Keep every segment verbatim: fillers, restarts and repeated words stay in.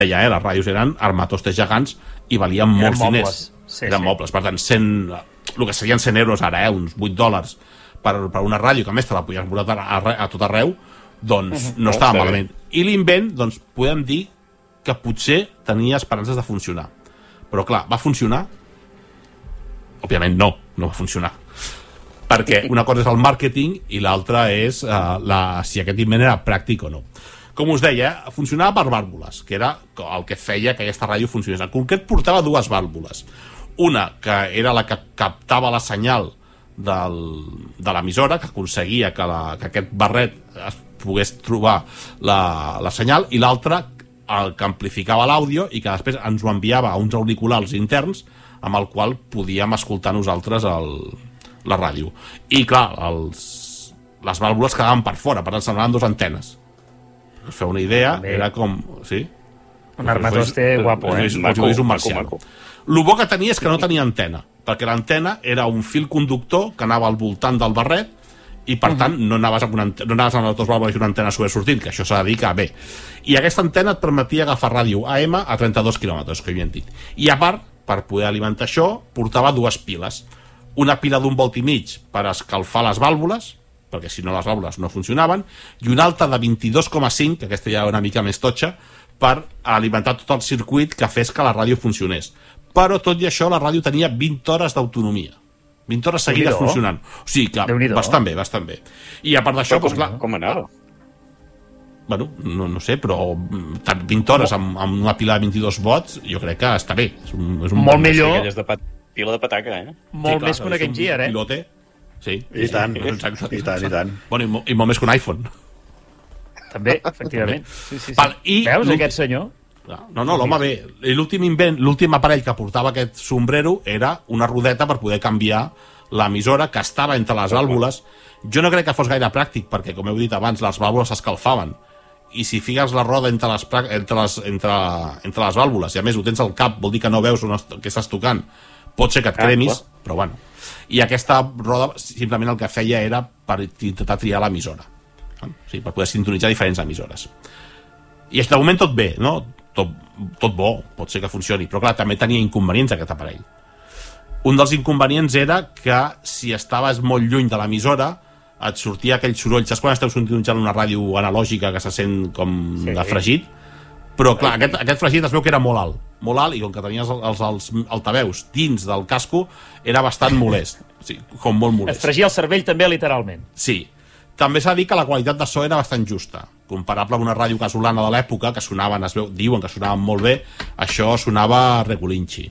ja, eh, les ràdios eren armatostes gegants i valien molts eren diners. Sí, eren sí. mobles, per tant, cent, el que serien cent euros ara, eh, uns vuit dòlars per, per una ràdio, que a més te la podies posar a, a, a tot arreu, doncs uh-huh. no estava malament. I l'invent, doncs, podem dir que potser tenia esperances de funcionar. Però, clar, va funcionar? Òbviament no, no va funcionar. Perquè una cosa és el màrqueting i l'altra és uh, la, si aquest invent era pràctic o no. Com us deia, funcionava per vàlvules, que era el que feia que aquesta ràdio funcionés. En concret portava dues vàlvules. Una, que era la que captava la senyal del, de l'emissora, que aconseguia que, la, que aquest barret es pogués trobar la, la senyal, i l'altra, el que amplificava l'àudio i que després ens ho enviava a uns auriculars interns amb el qual podíem escoltar nosaltres el, la ràdio. I clar, els, les vàlvules quedaven per fora, per tant semblaven dues antenes. Us feu una idea, Bé. era com... Sí? Un armatoste guapo, eh? Maco, un marciano. El bo que tenia és que no tenia antena, perquè l'antena era un fil conductor que anava al voltant del barret i per tant no anaves amb, una, no anaves amb les dues vàlvules i una antena sortint, que això s'ha de dir que bé. I aquesta antena et permetia agafar ràdio A M a trenta-dos quilòmetres, que havien dit. I a part, per poder alimentar això, portava dues piles. Una pila d'un volt i mig per escalfar les vàlvules, perquè si no les vàlvules no funcionaven, i una altra de vint-i-dos coma cinc, que aquesta ja una mica més totxa, per alimentar tot el circuit que fes que la ràdio funcionés. Però tot i això la ràdio tenia vint hores d'autonomia. vint hores seguides funcionant. O sigui que bastant bé, bastant bé. I a part d'això, doncs clar... Com anava? Bueno, no, no sé, però vint hores amb, amb una pila de vint-i-dos watts, jo crec que està bé. És un, és un molt bon millor. Aquelles de pat... pila de pataca, eh? Molt sí, clar, més que una Game Gear, eh? Pilote. Sí. I tant, exacte. i tant, i tant. Bueno, i, mo i molt més que un iPhone. També, efectivament. Sí, sí, sí. Val, i veus aquest senyor? No, no, l'home bé. L'últim invent, l'últim aparell que portava aquest sombrero era una rodeta per poder canviar l'emissora que estava entre les vàlvules. Jo no crec que fos gaire pràctic, perquè, com heu dit abans, les vàlvules s'escalfaven. I si figues la roda entre les, entre, les, entre, entre les vàlvules, i a més ho tens al cap, vol dir que no veus on què estàs tocant, pot ser que et cremis, ah, però bueno. I aquesta roda simplement el que feia era per intentar triar l'emissora, o sigui, per poder sintonitzar diferents emissores. I de moment tot bé, no? Tot, tot bo, pot ser que funcioni, però clar, també tenia inconvenients aquest aparell. Un dels inconvenients era que si estaves molt lluny de l'emissora et sortia aquell soroll, saps quan esteu sintonitzant una ràdio analògica que se sent com sí, de fregit? Però clar, aquest, aquest fregit es veu que era molt alt, molt alt, i com que tenies els, els altaveus dins del casco, era bastant molest, o sigui, com molt molest. Es fregia el cervell també, literalment. Sí. També s'ha dit que la qualitat de so era bastant justa, comparable amb una ràdio casolana de l'època, que sonaven, es veu, diuen que sonaven molt bé, això sonava regulinxi.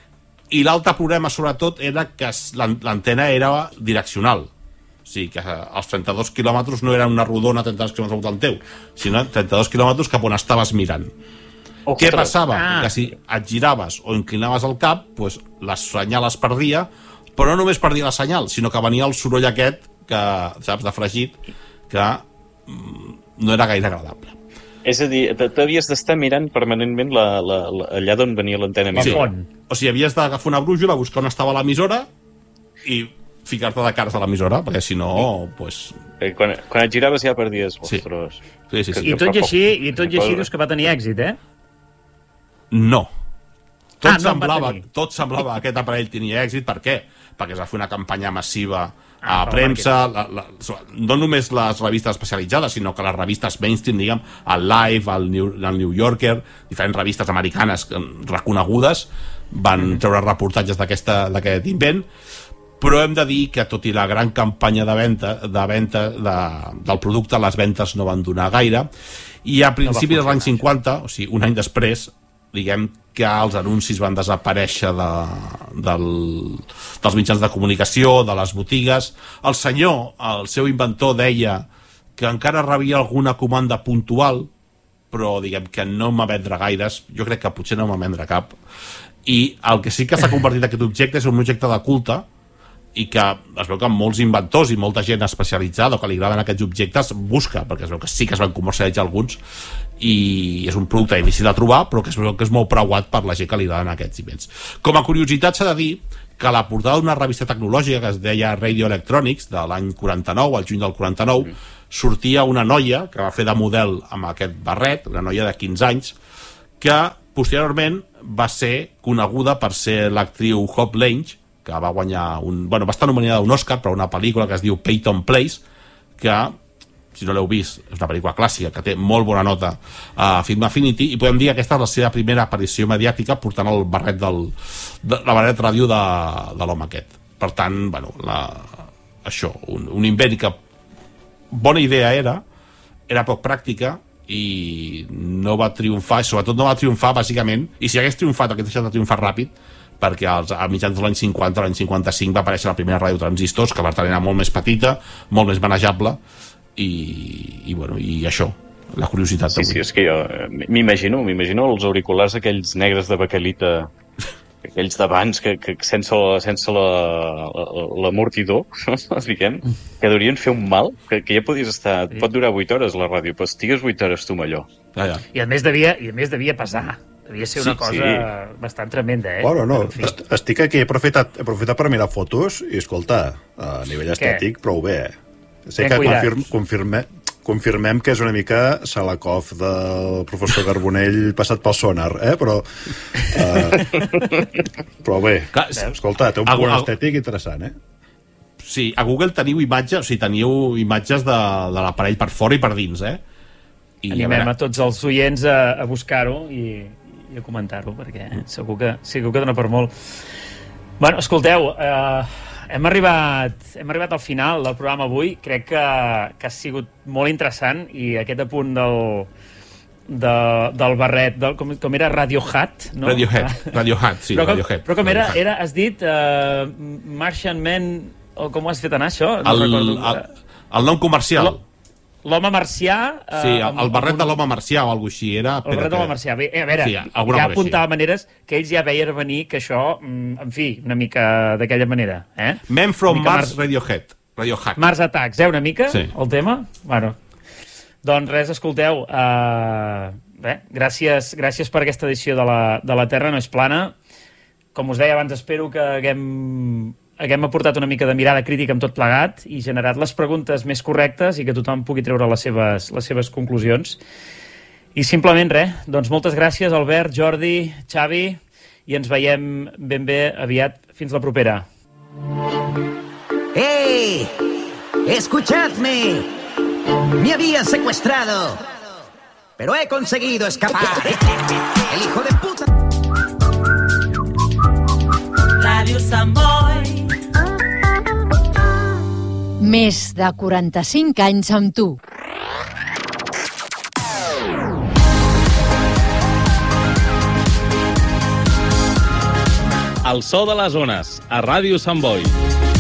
I l'altre problema, sobretot, era que l'antena era direccional. O sigui, que els trenta-dos quilòmetres no eren una rodona a trenta-dos quilòmetres al teu, sinó trenta-dos quilòmetres cap on estaves mirant. Ostres. Què passava? Ah. Que si et giraves o inclinaves el cap, pues, la senyal es perdia, però no només perdia la senyal, sinó que venia el soroll aquest, que, saps, de fregit, que mm, no era gaire agradable. És a dir, t'havies d'estar mirant permanentment la, la, la, allà d'on venia l'antena emissora. Sí. O sigui, havies d'agafar una brújula, buscar on estava l'emissora i ficar-te de cares a l'emissora, perquè si no, pues... Quan, quan et giraves ja perdies, ostres. Sí, sí, sí. I tot i així, i tot i així dius que va tenir èxit, eh? No. Tot, ah, no semblava, tot semblava que aquest aparell tenia èxit. Per què? Perquè es va fer una campanya massiva a ah, premsa, la, la, no només les revistes especialitzades, sinó que les revistes mainstream, diguem, el Live, el New, el New Yorker, diferents revistes americanes reconegudes, van mm-hmm. treure reportatges d'aquest invent. Però hem de dir que, tot i la gran campanya de venda, de venda de, del producte, les ventes no van donar gaire, i a principis dels anys cinquanta, o sigui, un any després, diguem que els anuncis van desaparèixer de, del, dels mitjans de comunicació, de les botigues. El senyor, el seu inventor, deia que encara rebia alguna comanda puntual, però diguem que no m'ha vendre gaires, jo crec que potser no m'ha vendre cap. I el que sí que s'ha convertit aquest objecte és un objecte de culte, i que es veu que molts inventors i molta gent especialitzada o que li agraden aquests objectes busca, perquè es veu que sí que es van comercialitzar alguns i és un producte difícil de trobar, però que es veu que és molt preuat per la gent que li agraden aquests invents. Com a curiositat s'ha de dir que a la portada d'una revista tecnològica que es deia Radio Electronics, de l'any quaranta-nou, al juny del quaranta-nou, sortia una noia que va fer de model amb aquest barret, una noia de quinze anys, que posteriorment va ser coneguda per ser l'actriu Hope Lange, que va guanyar un... Bueno, va estar nominada a un Oscar per una pel·lícula que es diu Peyton Place, que, si no l'heu vist, és una pel·lícula clàssica que té molt bona nota a Film Affinity, i podem dir que aquesta és la seva primera aparició mediàtica portant el barret del... De, la barret ràdio de, de l'home aquest. Per tant, bueno, la, això, un, un invent que bona idea era, era poc pràctica, i no va triomfar, i sobretot no va triomfar bàsicament, i si hagués triomfat hagués deixat de triomfar ràpid, perquè als, a mitjans de l'any cinquanta, l'any cinquanta-cinc va aparèixer la primera ràdio transistors, que per tant era molt més petita, molt més manejable, i, i bueno, i això, la curiositat sí, d'avui. sí, és que jo m'imagino m'imagino els auriculars aquells negres de baquelita, aquells d'abans que, que sense, la, sense l'amortidor, la, diguem, que deurien fer un mal, que, que ja podies estar... Sí. Pot durar vuit hores la ràdio, però estigues vuit hores tu amb allò. Ah, ja. I a més devia, i a més devia pesar. Devia ser una sí, cosa sí. bastant tremenda, eh? Bueno, no, fi... estic aquí, he aprofitat, he aprofitat per mirar fotos i, escolta, a nivell estètic, Què? prou bé, eh? Sé ben que confirm, confirme, confirmem que és una mica Salakov del professor Carbonell passat pel sonar, eh? Però, uh, però bé, Clar, escolta, té un punt a, estètic interessant, eh? Sí, a Google teniu imatges, o sigui, teniu imatges de, de l'aparell per fora i per dins, eh? I Animem a, veure... a tots els oients a, a buscar-ho i, i a comentar-ho, perquè segur que, segur que dona per molt. Bueno, escolteu, eh, hem arribat, hem arribat al final del programa avui. Crec que, que ha sigut molt interessant, i aquest apunt del, de, del barret, del, com, com era Radiohead, no? Radiohead, Radiohead, sí, però com, Radiohead. Però com era, era has dit uh, Martian Man, o com ho has fet anar, això? No el, recordo. El, el nom comercial. L'home marcià... Uh, sí, el, el barret de l'home marcià o alguna cosa així. Era, el barret de l'home marcià. Bé, a veure, sí, ja apuntava maneres que ells ja veien venir que això, en fi, una mica d'aquella manera. Eh? Men from Mars, Mars, Radiohead. Radiohead. Mars Attacks, eh, una mica, sí. El tema? Bueno, doncs res, escolteu, uh, bé, gràcies, gràcies per aquesta edició de la, de la Terra no és plana. Com us deia abans, espero que haguem... haguem aportat una mica de mirada crítica amb tot plegat i generat les preguntes més correctes i que tothom pugui treure les seves, les seves conclusions. I simplement res, doncs moltes gràcies, Albert, Jordi, Xavi, i ens veiem ben bé aviat. Fins la propera. ¡Eh! ¡Escuchadme! Me habían secuestrado, pero he conseguido escapar. El hijo de puta... Ràdio Sant Boi. Més de quaranta-cinc anys amb tu. El so de les ones, a Ràdio Sant Boi.